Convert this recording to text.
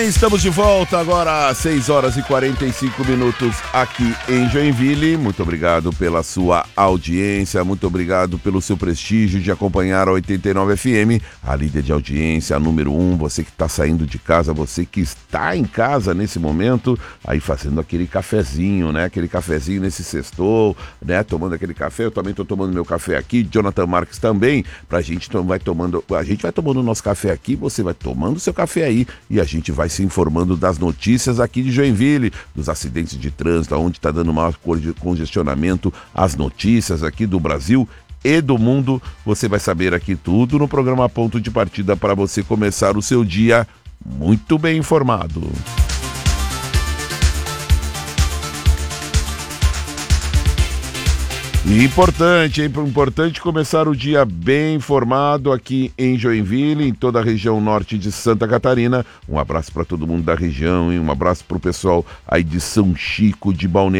Estamos de volta agora às 6 horas e 45 minutos aqui em Joinville. Muito obrigado pela sua audiência, muito obrigado pelo seu prestígio de acompanhar a 89 FM, a líder de audiência, a número 1, você que está saindo de casa, você que está em casa nesse momento, aí fazendo aquele cafezinho, né? Aquele cafezinho nesse sextou, né? Tomando aquele café, eu também estou tomando meu café aqui, Jonathan Marques também, a gente vai tomando o nosso café aqui, você vai tomando o seu café aí e a gente vai se informando das notícias aqui de Joinville, dos acidentes de trânsito, onde está dando maior congestionamento, as notícias aqui do Brasil e do mundo. Você vai saber aqui tudo no programa Ponto de Partida para você começar o seu dia muito bem informado. E importante começar o dia bem informado aqui em Joinville, em toda a região norte de Santa Catarina. Um abraço para todo mundo da região, hein? Um abraço para o pessoal aí de São Chico, de Balneário